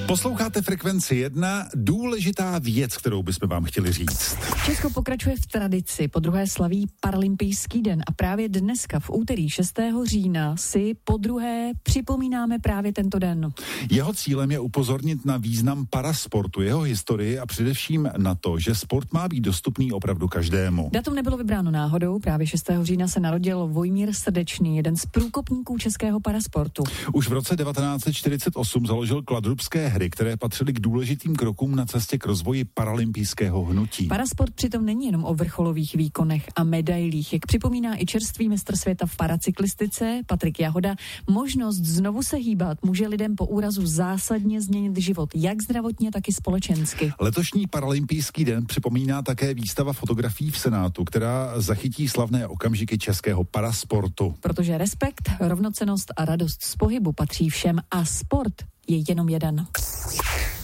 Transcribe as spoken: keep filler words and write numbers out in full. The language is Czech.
Posloucháte Frekvenci jedna, důležitá věc, kterou bychom vám chtěli říct. Česko pokračuje v tradici, podruhé slaví Paralympijský den a právě dneska v úterý šestého října si podruhé připomínáme právě tento den. Jeho cílem je upozornit na význam parasportu, jeho historii a především na to, že sport má být dostupný opravdu každému. Datum nebylo vybráno náhodou, právě šestého října se narodil Vojmír Srdečný, jeden z průkopníků českého parasportu. Už v roce devatenáct set čtyřicet osm založil Kladrubské hry, které patřily k důležitým krokům na cestě k rozvoji paralympijského hnutí. Parasport přitom není jenom o vrcholových výkonech a medailích, jak připomíná i čerstvý mistr světa v paracyklistice Patrik Jahoda. Možnost znovu se hýbat může lidem po úrazu zásadně změnit život, jak zdravotně, tak i společensky. Letošní Paralympijský den připomíná také výstava fotografií v Senátu, která zachytí slavné okamžiky českého parasportu. Protože respekt, rovnocennost a radost z pohybu patří všem a sport je jenom jeden.